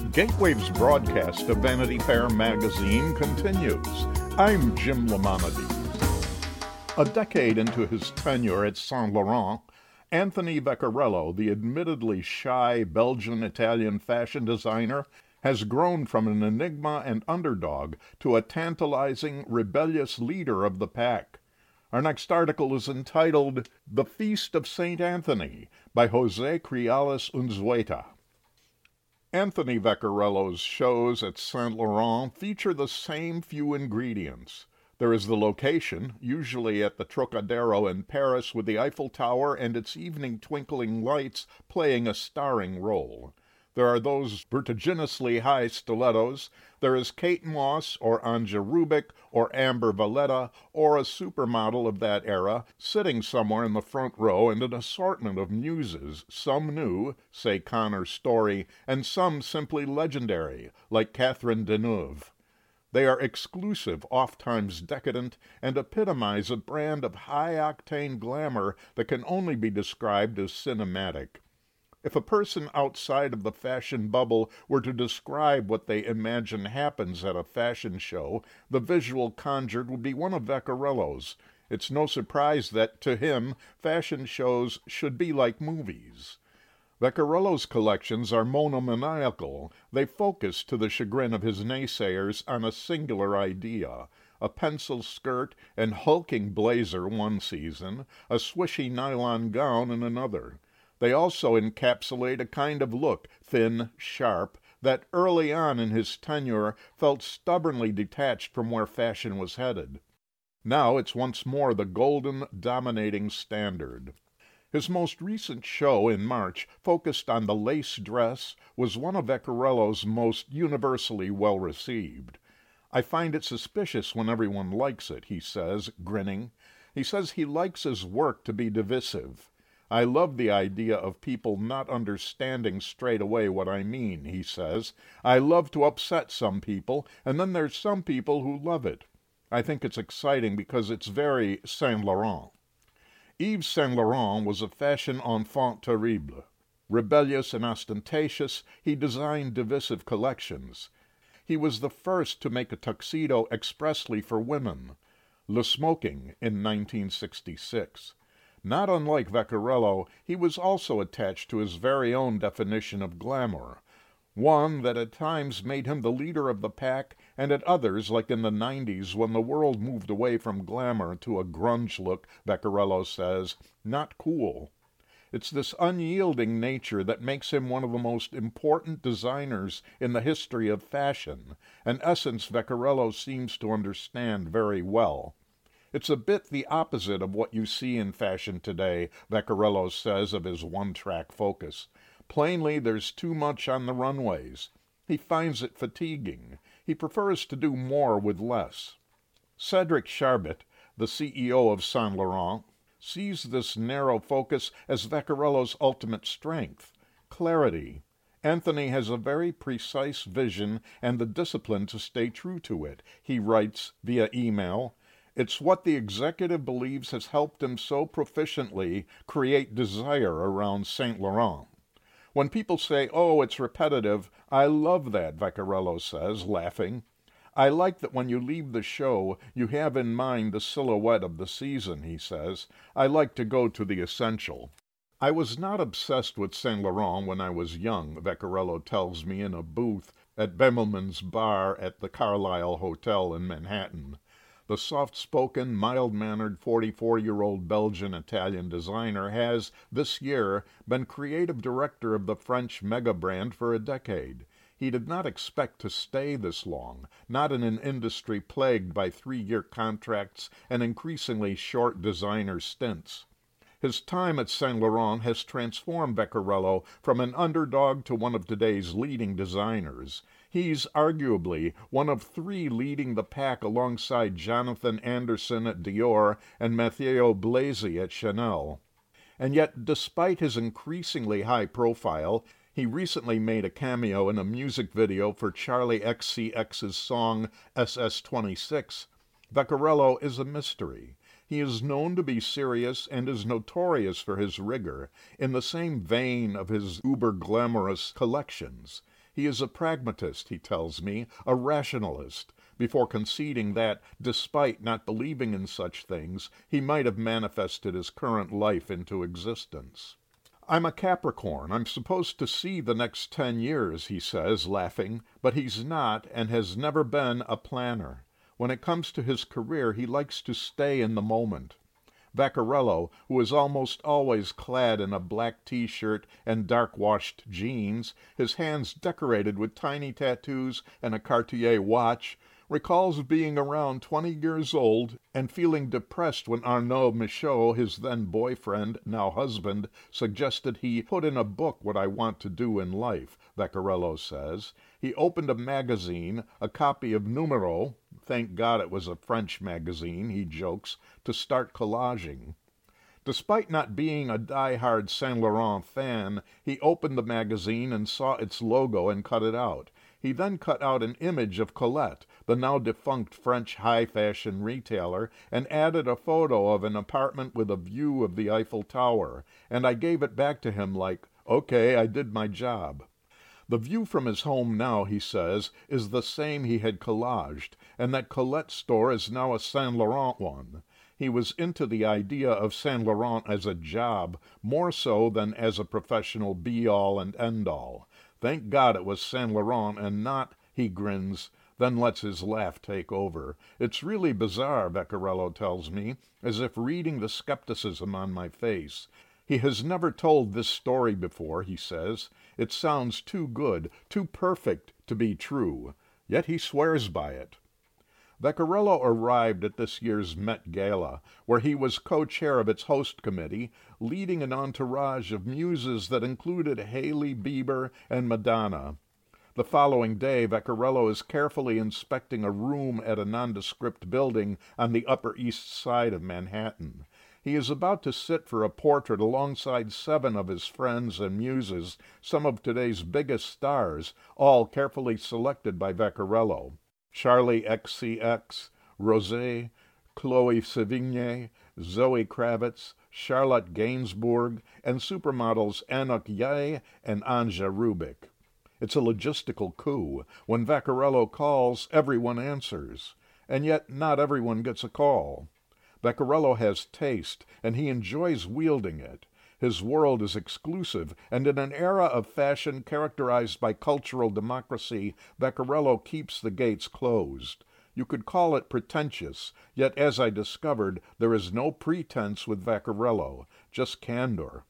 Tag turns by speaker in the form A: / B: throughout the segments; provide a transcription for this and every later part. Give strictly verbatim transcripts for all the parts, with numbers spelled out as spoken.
A: Gatewave's broadcast of Vanity Fair magazine continues. I'm Jim Lamanides. A decade into his tenure at Saint Laurent, Anthony Vaccarello, the admittedly shy Belgian-Italian fashion designer, has grown from an enigma and underdog to a tantalizing, rebellious leader of the pack. Our next article is entitled The Feast of Saint Anthony by Jose Criales Unzueta. Anthony Vaccarello's shows at Saint Laurent feature the same few ingredients. There is the location, usually at the Trocadero in Paris, with the Eiffel Tower and its evening twinkling lights playing a starring role. There are those vertiginously high stilettos. There is Kate Moss, or Anja Rubik, or Amber Valletta, or a supermodel of that era, sitting somewhere in the front row, and an assortment of muses, some new, say Connor Story, and some simply legendary, like Catherine Deneuve. They are exclusive, oft-times decadent, and epitomize a brand of high-octane glamour that can only be described as cinematic. If a person outside of the fashion bubble were to describe what they imagine happens at a fashion show, the visual conjured would be one of Vaccarello's. It's no surprise that, to him, fashion shows should be like movies. Vaccarello's collections are monomaniacal. They focus, to the chagrin of his naysayers, on a singular idea. A pencil skirt and hulking blazer one season, a swishy nylon gown in another. They also encapsulate a kind of look, thin, sharp, that early on in his tenure felt stubbornly detached from where fashion was headed. Now it's once more the golden, dominating standard. His most recent show in March, focused on the lace dress, was one of Vaccarello's most universally well-received. "I find it suspicious when everyone likes it," he says, grinning. He says he likes his work to be divisive. "I love the idea of people not understanding straight away what I mean," he says. "I love to upset some people, and then there's some people who love it. I think it's exciting because it's very Saint Laurent." Yves Saint Laurent was a fashion enfant terrible. Rebellious and ostentatious, he designed divisive collections. He was the first to make a tuxedo expressly for women, Le Smoking, in nineteen sixty-six. Not unlike Vaccarello, he was also attached to his very own definition of glamour, one that at times made him the leader of the pack, and at others, like in the nineties, when the world moved away from glamour to a grunge look, Vaccarello says, not cool. It's this unyielding nature that makes him one of the most important designers in the history of fashion, an essence Vaccarello seems to understand very well. It's a bit the opposite of what you see in fashion today, Vaccarello says of his one-track focus. Plainly, there's too much on the runways. He finds it fatiguing. He prefers to do more with less. Cedric Charbit, the C E O of Saint Laurent, sees this narrow focus as Vaccarello's ultimate strength, clarity. Anthony has a very precise vision and the discipline to stay true to it. He writes via email, "It's what the executive believes has helped him so proficiently create desire around Saint Laurent. When people say, 'Oh, it's repetitive,' I love that," Vaccarello says, laughing. "I like that when you leave the show, you have in mind the silhouette of the season," he says. "I like to go to the essential." "I was not obsessed with Saint Laurent when I was young," Vaccarello tells me in a booth at Bemelman's bar at the Carlyle Hotel in Manhattan. The soft-spoken, mild-mannered forty-four-year-old Belgian-Italian designer has, this year, been creative director of the French mega-brand for a decade. He did not expect to stay this long, not in an industry plagued by three-year contracts and increasingly short designer stints. His time at Saint Laurent has transformed Vaccarello from an underdog to one of today's leading designers. He's arguably one of three leading the pack alongside Jonathan Anderson at Dior and Matteo Blasi at Chanel. And yet, despite his increasingly high profile, he recently made a cameo in a music video for Charlie X C X's song S S twenty-six. Vaccarello is a mystery. He is known to be serious and is notorious for his rigor, in the same vein of his uber-glamorous collections. He is a pragmatist, he tells me, a rationalist, before conceding that, despite not believing in such things, he might have manifested his current life into existence. I'm a Capricorn. I'm supposed to see the next ten years, he says, laughing, but he's not and has never been a planner. When it comes to his career, he likes to stay in the moment. Vaccarello, who is almost always clad in a black t-shirt and dark-washed jeans, his hands decorated with tiny tattoos and a Cartier watch, recalls being around twenty years old and feeling depressed when Arnaud Michaud, his then boyfriend, now husband, suggested he put in a book what I want to do in life, Vaccarello says. He opened a magazine, a copy of Numero, thank God it was a French magazine, he jokes, to start collaging. Despite not being a die-hard Saint Laurent fan, he opened the magazine and saw its logo and cut it out. He then cut out an image of Colette, the now-defunct French high-fashion retailer, and added a photo of an apartment with a view of the Eiffel Tower, and I gave it back to him like, okay, I did my job. The view from his home now, he says, is the same he had collaged, and that Colette's store is now a Saint Laurent one. He was into the idea of Saint Laurent as a job, more so than as a professional be-all and end-all. Thank God it was Saint Laurent and not, he grins, then lets his laugh take over. It's really bizarre, Vaccarello tells me, as if reading the skepticism on my face. He has never told this story before, he says. It sounds too good, too perfect to be true. Yet he swears by it. Vaccarello arrived at this year's Met Gala, where he was co-chair of its host committee, leading an entourage of muses that included Hailey Bieber and Madonna. The following day, Vaccarello is carefully inspecting a room at a nondescript building on the Upper East Side of Manhattan. He is about to sit for a portrait alongside seven of his friends and muses, some of today's biggest stars, all carefully selected by Vaccarello. Charlie X C X, Rosé, Chloe Sevigny, Zoe Kravitz, Charlotte Gainsbourg, and supermodels Anouk Ye and Anja Rubik. It's a logistical coup. When Vaccarello calls, everyone answers. And yet not everyone gets a call. Vaccarello has taste, and he enjoys wielding it. His world is exclusive, and in an era of fashion characterized by cultural democracy, Vaccarello keeps the gates closed. You could call it pretentious, yet as I discovered, there is no pretense with Vaccarello, just candor.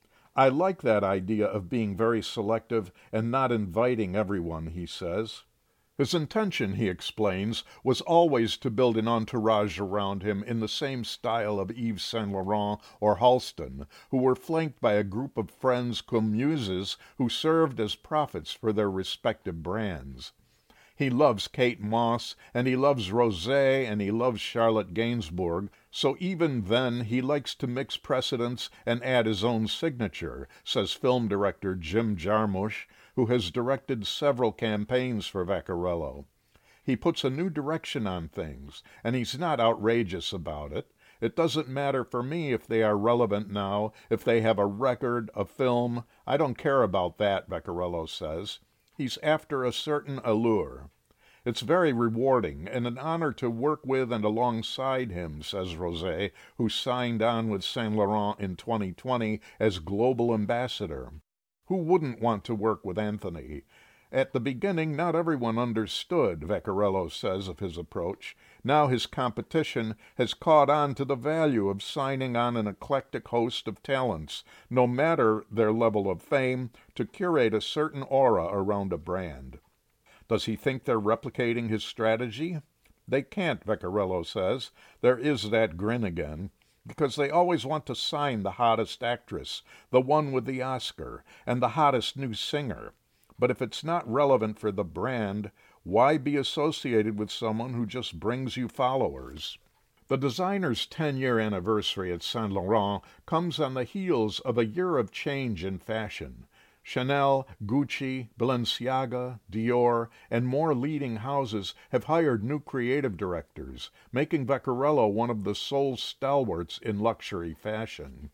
A: I like that idea of being very selective and not inviting everyone, he says. His intention, he explains, was always to build an entourage around him in the same style of Yves Saint Laurent or Halston, who were flanked by a group of friends cum muses who served as prophets for their respective brands. He loves Kate Moss, and he loves Rosé, and he loves Charlotte Gainsbourg, so even then he likes to mix precedents and add his own signature, says film director Jim Jarmusch, who has directed several campaigns for Vaccarello. He puts a new direction on things, and he's not outrageous about it. It doesn't matter for me if they are relevant now, if they have a record, a film. I don't care about that, Vaccarello says. He's after a certain allure. It's very rewarding and an honor to work with and alongside him, says Rosé, who signed on with Saint Laurent in twenty twenty as global ambassador. Who wouldn't want to work with Anthony? At the beginning, not everyone understood, Vaccarello says of his approach. Now his competition has caught on to the value of signing on an eclectic host of talents, no matter their level of fame, to curate a certain aura around a brand. Does he think they're replicating his strategy? They can't, Vaccarello says. There is that grin again. Because they always want to sign the hottest actress, the one with the Oscar, and the hottest new singer. But if it's not relevant for the brand, why be associated with someone who just brings you followers? The designer's ten-year anniversary at Saint Laurent comes on the heels of a year of change in fashion. Chanel, Gucci, Balenciaga, Dior, and more leading houses have hired new creative directors, making Vaccarello one of the sole stalwarts in luxury fashion.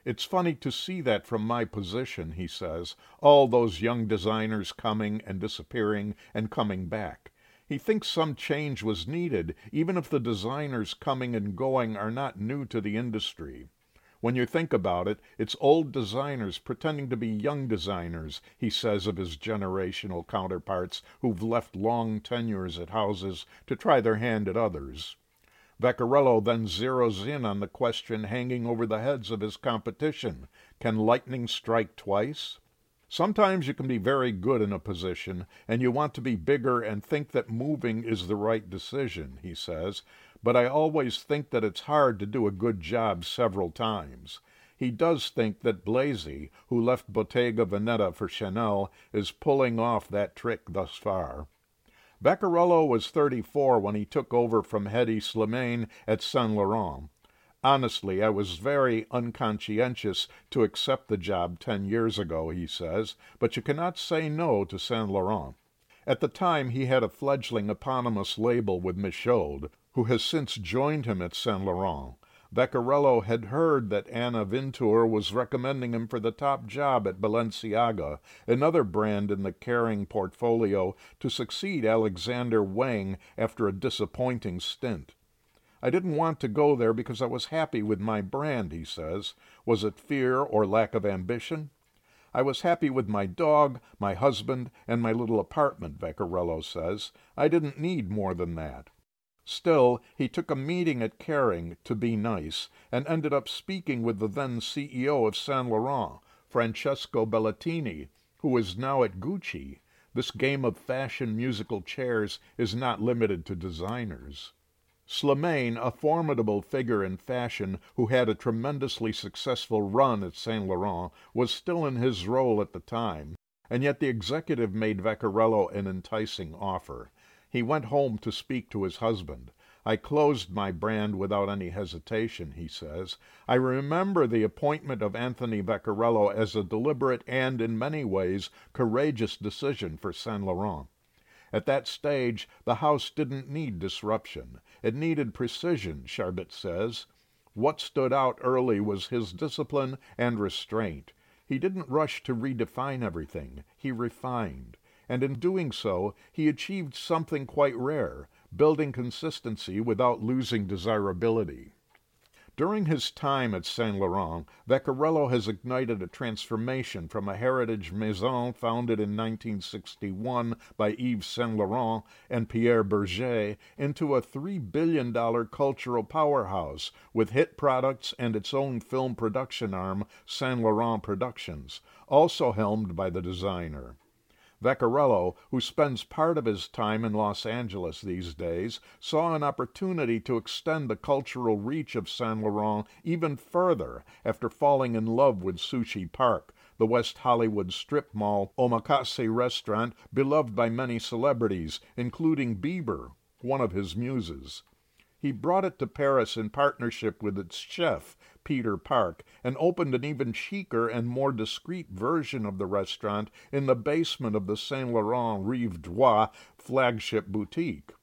A: It's funny to see that from my position, he says, all those young designers coming and disappearing and coming back. He thinks some change was needed, even if the designers coming and going are not new to the industry. When you think about it, it's old designers pretending to be young designers, he says of his generational counterparts who've left long tenures at houses to try their hand at others. Vaccarello then zeroes in on the question hanging over the heads of his competition: can lightning strike twice? Sometimes you can be very good in a position, and you want to be bigger and think that moving is the right decision, he says, but I always think that it's hard to do a good job several times. He does think that Blasi, who left Bottega Veneta for Chanel, is pulling off that trick thus far. Vaccarello was thirty-four when he took over from Hedi Slimane at Saint Laurent. Honestly, I was very unconscientious to accept the job ten years ago, he says, but you cannot say no to Saint Laurent. At the time, he had a fledgling eponymous label with Michaud, who has since joined him at Saint Laurent. Vaccarello had heard that Anna Wintour was recommending him for the top job at Balenciaga, another brand in the Kering portfolio, to succeed Alexander Wang after a disappointing stint. I didn't want to go there because I was happy with my brand, he says. Was it fear or lack of ambition? I was happy with my dog, my husband, and my little apartment, Vaccarello says. I didn't need more than that. Still, he took a meeting at Kering to be nice, and ended up speaking with the then C E O of Saint Laurent, Francesco Bellatini, who is now at Gucci. This game of fashion musical chairs is not limited to designers. Slimane, a formidable figure in fashion who had a tremendously successful run at Saint Laurent, was still in his role at the time, and yet the executive made Vaccarello an enticing offer. He went home to speak to his husband. I closed my brand without any hesitation, he says. I remember the appointment of Anthony Vaccarello as a deliberate and, in many ways, courageous decision for Saint Laurent. At that stage, the house didn't need disruption. It needed precision, Charbit says. What stood out early was his discipline and restraint. He didn't rush to redefine everything. He refined. And in doing so, he achieved something quite rare, building consistency without losing desirability. During his time at Saint Laurent, Vaccarello has ignited a transformation from a heritage maison founded in nineteen sixty-one by Yves Saint Laurent and Pierre Bergé into a three billion dollars cultural powerhouse with hit products and its own film production arm, Saint Laurent Productions, also helmed by the designer. Vaccarello, who spends part of his time in Los Angeles these days, saw an opportunity to extend the cultural reach of Saint Laurent even further after falling in love with Sushi Park, the West Hollywood strip mall omakase restaurant beloved by many celebrities, including Bieber, one of his muses. He brought it to Paris in partnership with its chef, Peter Park, and opened an even chicer and more discreet version of the restaurant in the basement of the Saint Laurent Rive Droit flagship boutique.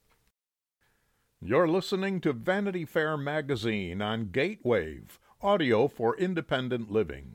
A: You're listening to Vanity Fair magazine on Gatewave, audio for independent living.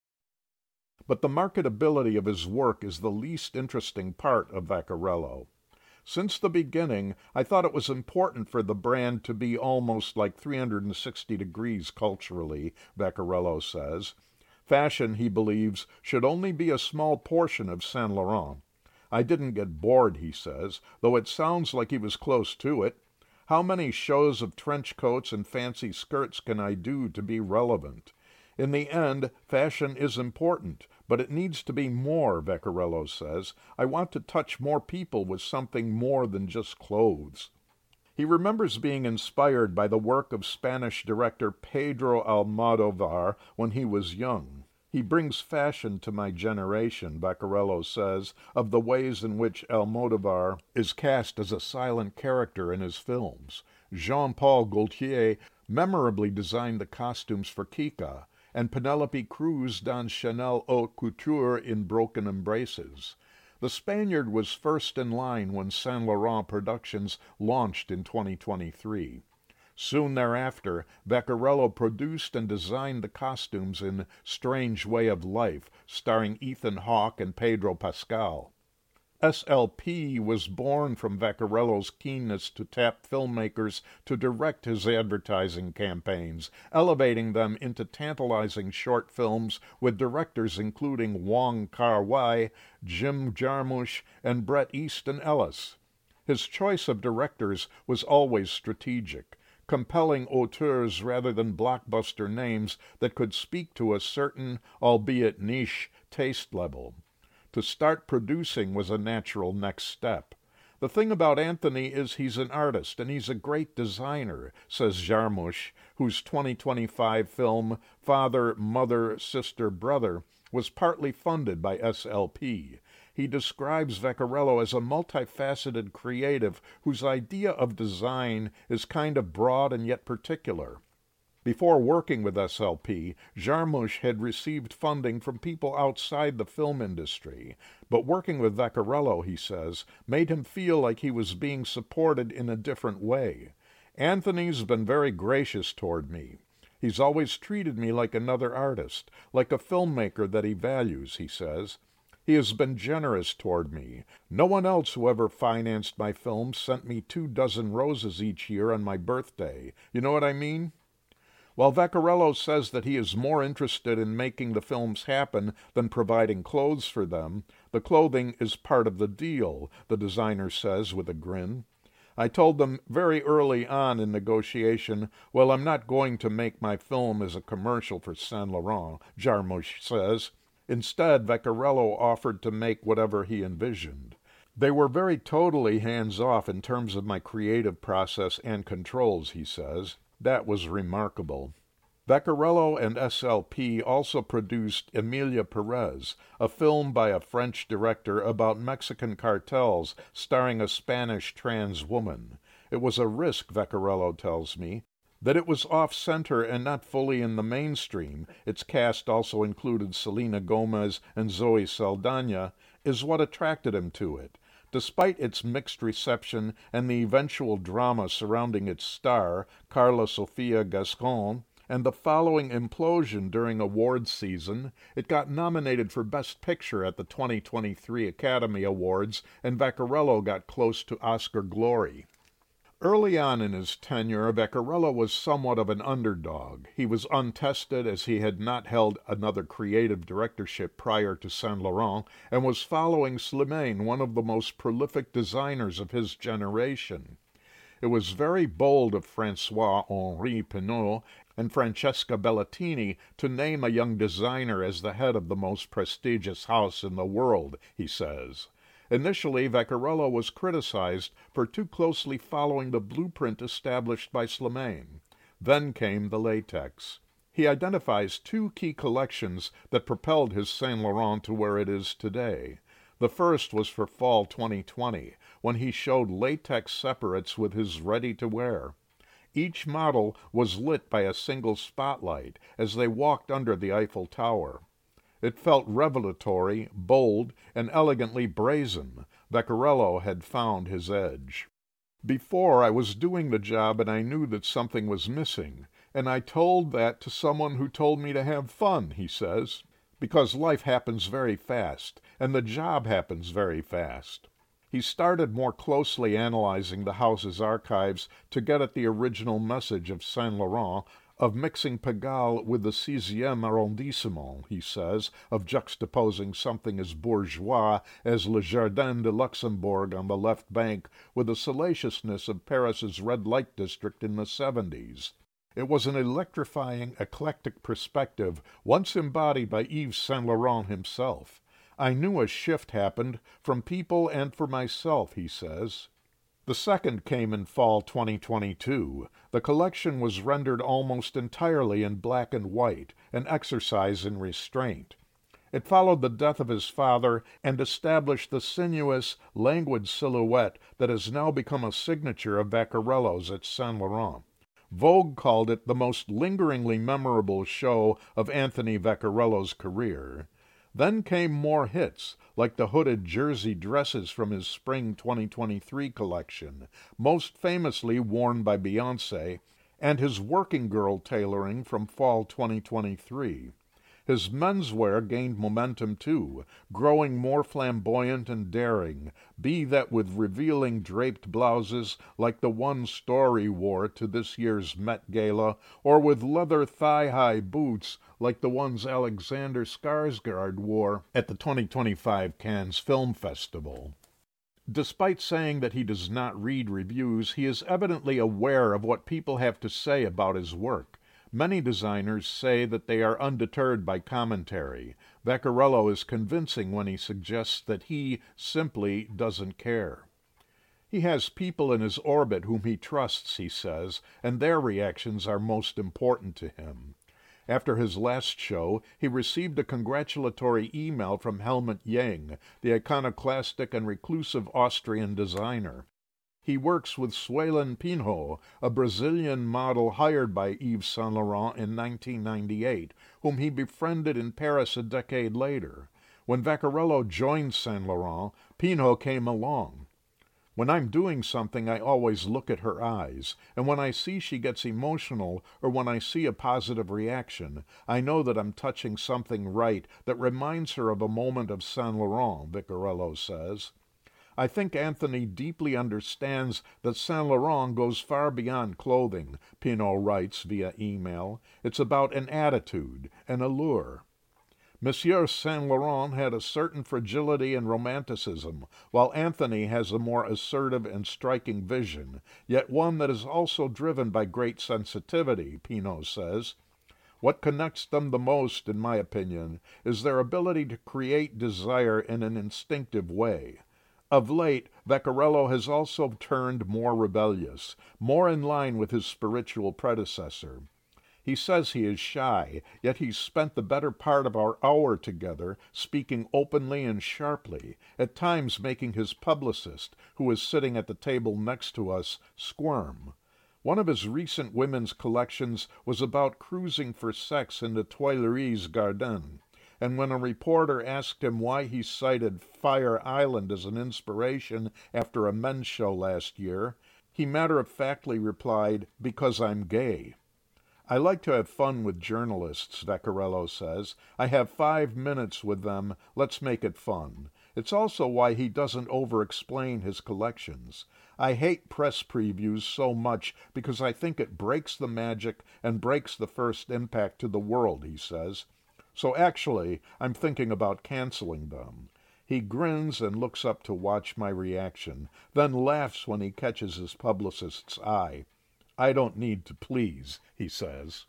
A: But the marketability of his work is the least interesting part of Vaccarello. Since the beginning, I thought it was important for the brand to be almost like three hundred sixty degrees culturally, Vaccarello says. Fashion, he believes, should only be a small portion of Saint Laurent. I didn't get bored, he says, though it sounds like he was close to it. How many shows of trench coats and fancy skirts can I do to be relevant? In the end, fashion is important, but it needs to be more, Vaccarello says. I want to touch more people with something more than just clothes. He remembers being inspired by the work of Spanish director Pedro Almodóvar when he was young. He brings fashion to my generation, Vaccarello says, of the ways in which Almodóvar is cast as a silent character in his films. Jean-Paul Gaultier memorably designed the costumes for Kika, and Penelope Cruz donned Chanel haute couture in Broken Embraces. The Spaniard was first in line when Saint Laurent Productions launched in twenty twenty-three. Soon thereafter, Vaccarello produced and designed the costumes in Strange Way of Life, starring Ethan Hawke and Pedro Pascal. S L P was born from Vaccarello's keenness to tap filmmakers to direct his advertising campaigns, elevating them into tantalizing short films with directors including Wong Kar-wai, Jim Jarmusch, and Bret Easton Ellis. His choice of directors was always strategic, compelling auteurs rather than blockbuster names that could speak to a certain, albeit niche, taste level. To start producing was a natural next step. The thing about Anthony is he's an artist, and he's a great designer, says Jarmusch, whose twenty twenty-five film Father, Mother, Sister, Brother was partly funded by S L P. He describes Vaccarello as a multifaceted creative whose idea of design is kind of broad and yet particular. Before working with S L P, Jarmusch had received funding from people outside the film industry, but working with Vaccarello, he says, made him feel like he was being supported in a different way. Anthony's been very gracious toward me. He's always treated me like another artist, like a filmmaker that he values, he says. He has been generous toward me. No one else who ever financed my films sent me two dozen roses each year on my birthday. You know what I mean? While Vaccarello says that he is more interested in making the films happen than providing clothes for them, the clothing is part of the deal, the designer says with a grin. I told them very early on in negotiation, well, I'm not going to make my film as a commercial for Saint Laurent, Jarmusch says. Instead, Vaccarello offered to make whatever he envisioned. They were very totally hands-off in terms of my creative process and controls, he says. That was remarkable. Vaccarello and S L P also produced Emilia Perez, a film by a French director about Mexican cartels starring a Spanish trans woman. It was a risk, Vaccarello tells me. That it was off-center and not fully in the mainstream, its cast also included Selena Gomez and Zoe Saldana, is what attracted him to it. Despite its mixed reception and the eventual drama surrounding its star, Carla Sofia Gascon, and the following implosion during awards season, it got nominated for Best Picture at the twenty twenty-three Academy Awards, and Vaccarello got close to Oscar glory. Early on in his tenure, Vaccarello was somewhat of an underdog. He was untested as he had not held another creative directorship prior to Saint Laurent and was following Slimane, one of the most prolific designers of his generation. It was very bold of François-Henri Pinault and Francesca Bellatini to name a young designer as the head of the most prestigious house in the world, he says. Initially, Vaccarello was criticized for too closely following the blueprint established by Slimane. Then came the latex. He identifies two key collections that propelled his Saint Laurent to where it is today. The first was for fall twenty twenty, when he showed latex separates with his ready-to-wear. Each model was lit by a single spotlight as they walked under the Eiffel Tower. It felt revelatory, bold, and elegantly brazen. Vaccarello had found his edge. Before, I was doing the job and I knew that something was missing, and I told that to someone who told me to have fun, he says, because life happens very fast, and the job happens very fast. He started more closely analyzing the house's archives to get at the original message of Saint Laurent, of mixing Pigalle with the sixième arrondissement, he says, of juxtaposing something as bourgeois as Le Jardin de Luxembourg on the left bank with the salaciousness of Paris's red light district in the seventies. It was an electrifying, eclectic perspective, once embodied by Yves Saint Laurent himself. I knew a shift happened, from people and for myself, he says. The second came in fall twenty twenty-two. The collection was rendered almost entirely in black and white, an exercise in restraint. It followed the death of his father and established the sinuous, languid silhouette that has now become a signature of Vaccarello's at Saint Laurent. Vogue called it the most lingeringly memorable show of Anthony Vaccarello's career. Then came more hits, like the hooded jersey dresses from his spring twenty twenty-three collection, most famously worn by Beyoncé, and his working girl tailoring from fall twenty twenty-three. His menswear gained momentum too, growing more flamboyant and daring, be that with revealing draped blouses like the one Story wore to this year's Met Gala, or with leather thigh-high boots like the ones Alexander Skarsgård wore at the twenty twenty-five Cannes Film Festival. Despite saying that he does not read reviews, he is evidently aware of what people have to say about his work. Many designers say that they are undeterred by commentary. Vaccarello is convincing when he suggests that he simply doesn't care. He has people in his orbit whom he trusts, he says, and their reactions are most important to him. After his last show, he received a congratulatory email from Helmut Jeng, the iconoclastic and reclusive Austrian designer. He works with Suelen Pinho, a Brazilian model hired by Yves Saint Laurent in nineteen ninety-eight, whom he befriended in Paris a decade later. When Vaccarello joined Saint Laurent, Pinho came along. When I'm doing something, I always look at her eyes, and when I see she gets emotional, or when I see a positive reaction, I know that I'm touching something right that reminds her of a moment of Saint Laurent, Vaccarello says. I think Anthony deeply understands that Saint Laurent goes far beyond clothing, Pinho writes via email. It's about an attitude, an allure. Monsieur Saint Laurent had a certain fragility and romanticism, while Anthony has a more assertive and striking vision, yet one that is also driven by great sensitivity, Pinho says. What connects them the most, in my opinion, is their ability to create desire in an instinctive way. Of late, Vaccarello has also turned more rebellious, more in line with his spiritual predecessor. He says he is shy, yet he's spent the better part of our hour together, speaking openly and sharply, at times making his publicist, who is sitting at the table next to us, squirm. One of his recent women's collections was about cruising for sex in the Tuileries Garden, and when a reporter asked him why he cited Fire Island as an inspiration after a men's show last year, he matter-of-factly replied, "Because I'm gay." I like to have fun with journalists, Vaccarello says. I have five minutes with them. Let's make it fun. It's also why he doesn't over-explain his collections. I hate press previews so much because I think it breaks the magic and breaks the first impact to the world, he says. So actually, I'm thinking about canceling them. He grins and looks up to watch my reaction, then laughs when he catches his publicist's eye. I don't need to please, he says.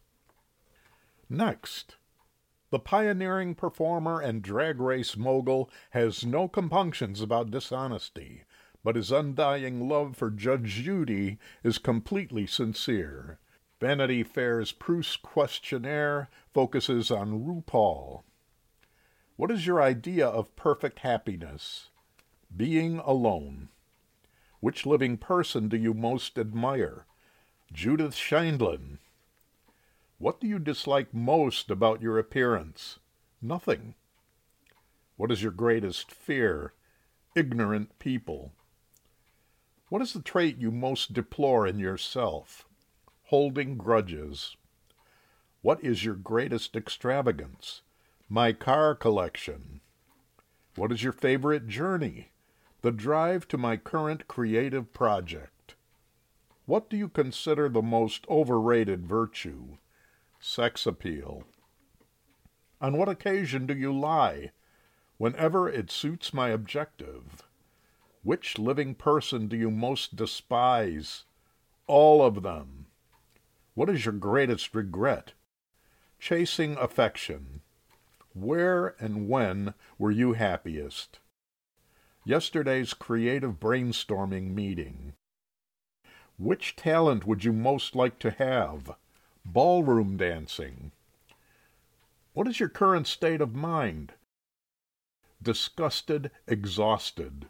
A: Next, the pioneering performer and drag race mogul has no compunctions about dishonesty, but his undying love for Judge Judy is completely sincere. Vanity Fair's Proust questionnaire focuses on RuPaul. What is your idea of perfect happiness? Being alone. Which living person do you most admire? Judith Sheindlin. What do you dislike most about your appearance? Nothing. What is your greatest fear? Ignorant people. What is the trait you most deplore in yourself? Holding grudges. What is your greatest extravagance? My car collection. What is your favorite journey? The drive to my current creative project. What do you consider the most overrated virtue? Sex appeal. On what occasion do you lie? Whenever it suits my objective. Which living person do you most despise? All of them. What is your greatest regret? Chasing affection. Where and when were you happiest? Yesterday's creative brainstorming meeting. Which talent would you most like to have? Ballroom dancing. What is your current state of mind? Disgusted, exhausted.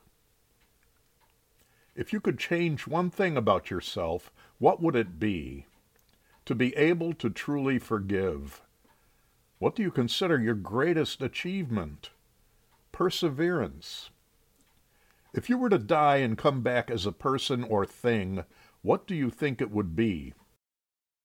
A: If you could change one thing about yourself, what would it be? To be able to truly forgive. What do you consider your greatest achievement? Perseverance. If you were to die and come back as a person or thing, what do you think it would be?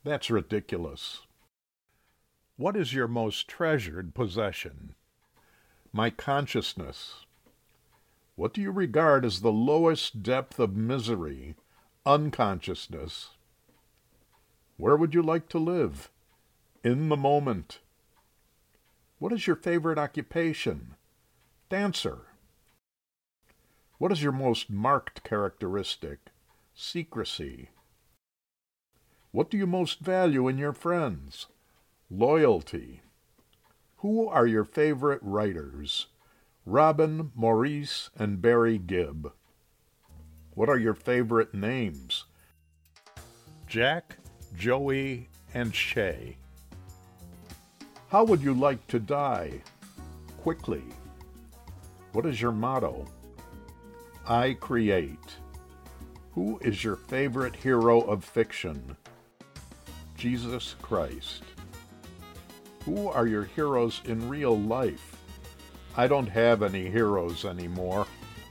A: That's ridiculous. What is your most treasured possession? My consciousness. What do you regard as the lowest depth of misery? Unconsciousness. Where would you like to live? In the moment. What is your favorite occupation? Dancer. What is your most marked characteristic? Secrecy. What do you most value in your friends? Loyalty. Who are your favorite writers? Robin, Maurice, and Barry Gibb. What are your favorite names? Jack, Joey, and Shay. How would you like to die? Quickly. What is your motto? I create. Who is your favorite hero of fiction? Jesus Christ. Who are your heroes in real life? I don't have any heroes anymore.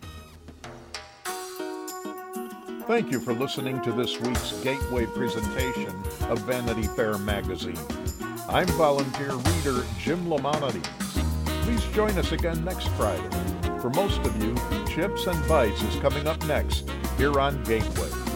A: Thank you for listening to this week's Gateway presentation of Vanity Fair magazine. I'm volunteer reader Jim Lamonides. Please join us again next Friday. For most of you, Chips and Bites is coming up next here on Gateway.